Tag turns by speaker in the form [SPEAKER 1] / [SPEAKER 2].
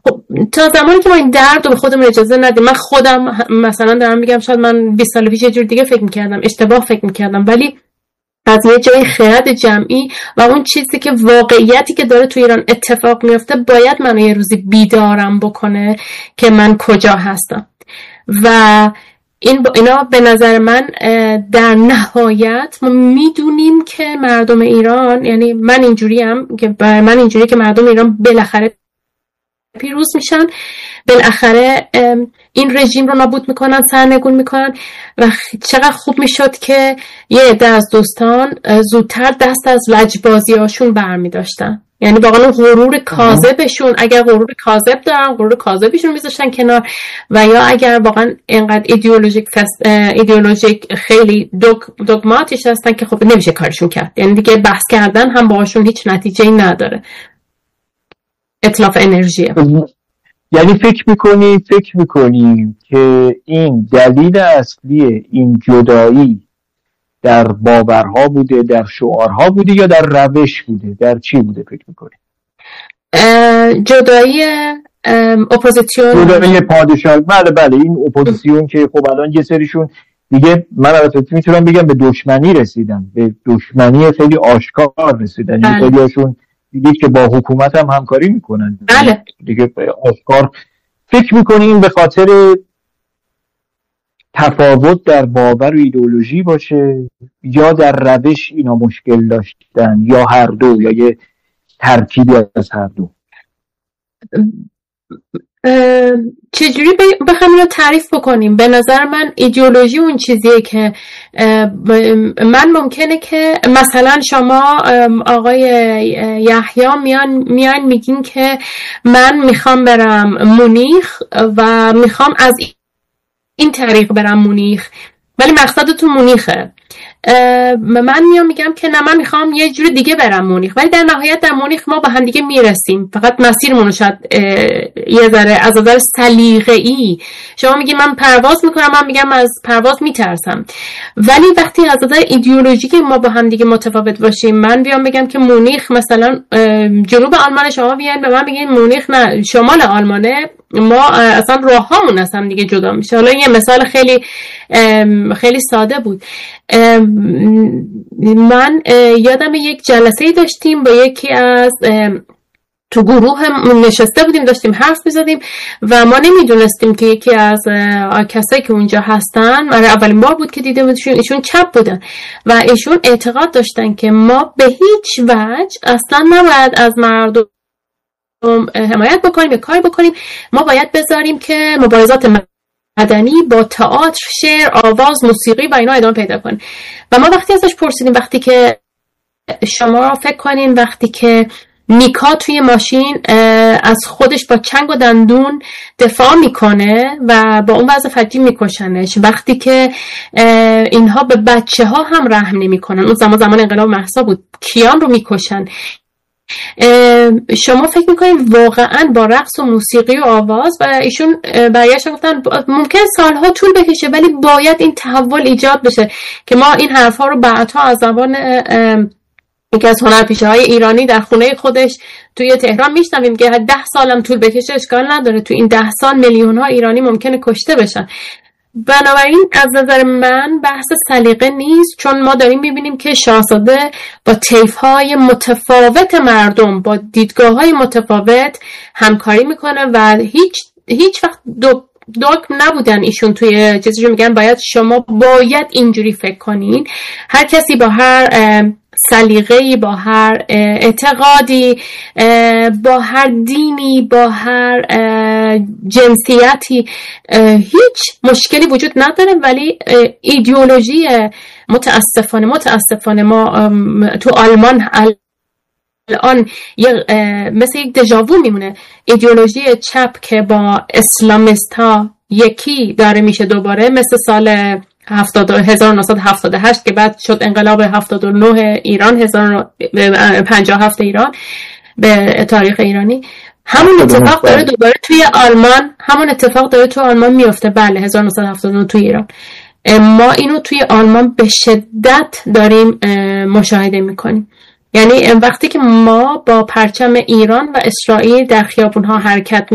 [SPEAKER 1] خب تا زمانی که ما این درد رو به خودمون اجازه ندیم، من خودم مثلا دارم میگم شاید من 20 سال پیش یه جور دیگه فکر میکردم، اشتباه فکر میکردم، ولی از یه جای خرد جمعی و اون چیزی که واقعیتی که داره تو ایران اتفاق میفته باید منو یه روزی بیدارم بکنه که من کجا هستم. و اینا به نظر من در نهایت ما میدونیم که مردم ایران، یعنی من اینجوریم که برای من اینجوریه که مردم ایران بالاخره پیروز میشن، بالاخره این رژیم رو نابود میکنن، سرنگون میکنن. و چقدر خوب میشد که یه عده از دوستان زودتر دست از لجبازیاشون برمیداشتن، یعنی واقعا غرور کاذبشون، اگر غرور کاذب دارن غرور کاذبشون میذاشتن کنار، و یا اگر واقعا اینقدر ایدئولوژیک خیلی دوگماتیش هستن که خب نمیشه کارشون کرد، یعنی دیگه بحث کردن هم باهاشون هیچ نتیجه‌ای نداره، اتلاف انرژیه.
[SPEAKER 2] یعنی فکر میکنیم که این دلیل اصلی این جدایی در باورها بوده، در شعارها بوده، یا در روش بوده؟ در چی بوده فکر میکنیم؟
[SPEAKER 1] جدایی اپوزیسیون،
[SPEAKER 2] جدایی پادشاه. بله این اپوزیسیون که خب الان یه سریشون دیگه من البته میتونم بگم به دشمنی رسیدن، به دشمنی خیلی آشکار رسیدن.
[SPEAKER 1] بله.
[SPEAKER 2] خیلی هاشون دیگه که با حکومت هم همکاری میکنن.
[SPEAKER 1] بله.
[SPEAKER 2] دیگه آشکار. فکر میکنیم به خاطر تفاوت در باور و ایدئولوژی باشه، یا در روش اینا مشکل داشتن، یا هر دو، یا یه ترکیبی از هر دو؟
[SPEAKER 1] چجوری بخوایم اینو تعریف بکنیم؟ به نظر من ایدئولوژی اون چیزیه که من ممکنه که مثلا شما آقای یحیی میان میگین که من میخوام برم مونیخ و میخوام از این طریق برم مونیخ، ولی مقصدتون مونیخه. من میگم که نه، من میخوام یه جور دیگه برم مونیخ، ولی در نهایت در مونیخ ما با هم دیگه میرسیم، فقط مسیرمون رو شاید یه ذره از نظر سلیقه‌ای شما میگی من پرواز میکنم، من میگم از پرواز میترسم، ولی وقتی از نظر ایدئولوژیکی ما با هم دیگه متفاوت باشیم، من بیام بگم که مونیخ مثلا جنوب آلمان، شما بیاین به من بگین مونیخ نه شمال آلمانه، ما اصلا راهامون از هم دیگه جدا میشه. حالا یه مثال خیلی ساده بود. من یادم یک جلسه‌ای داشتیم با یکی از تو گروه هم نشسته بودیم، داشتیم حرف می‌زدیم و ما نمیدونستیم که یکی از کسایی که اونجا هستن، اولین بار بود که دیده بودشون، ایشون چپ بودن و ایشون اعتقاد داشتن که ما به هیچ وجه اصلا نباید از مردم حمایت بکنیم یا کار بکنیم، ما باید بذاریم که مبارزات مدنی با تئاتر، شعر، آواز، موسیقی و اینا ادامه پیدا کنه. و ما وقتی ازش پرسیدیم، وقتی که شما فکر کنین وقتی که نیکا توی ماشین از خودش با چنگ و دندون دفاع میکنه و با اون وضع فجیع میکشنش، وقتی که اینها به بچه ها هم رحم نمیکنن، اون زمان انقلاب مهسا بود، کیان رو میکشن، شما فکر میکنید واقعا با رقص و موسیقی و آواز؟ و ایشون برگشتن گفتن ممکن سالها طول بکشه ولی باید این تحول ایجاد بشه که ما این حرفا رو بعدها از زبان یکی از هنرپیشه‌های ایرانی در خونه خودش توی تهران میشنویم که 10 سالم طول بکشه اشکال نداره، تو این 10 سال میلیون‌ها ایرانی ممکنه کشته بشن. بنابراین از نظر من بحث سلیقه نیست، چون ما داریم میبینیم که شاهزاده با طیف‌های متفاوت مردم، با دیدگاه‌های متفاوت همکاری میکنه و هیچ وقت دوگ نبودن ایشون توی چیزی میگن شما باید اینجوری فکر کنین. هر کسی با هر سلیقه‌ای، با هر اعتقادی، با هر دینی، با هر جنسیتی هیچ مشکلی وجود نداره، ولی ایدئولوژی متاسفانه ما تو آلمان الان مثل یک دژاوو میمونه. ایدئولوژی چپ که با اسلامیست ها یکی داره میشه دوباره، مثل سال 1978 که بعد شد انقلاب 79 ایران، 57 ایران به تاریخ ایرانی. همون اتفاق داره دوباره توی آلمان میفته. بله 1979 توی ایران. ما اینو توی آلمان به شدت داریم مشاهده میکنیم. یعنی وقتی که ما با پرچم ایران و اسرائیل در خیابونها حرکت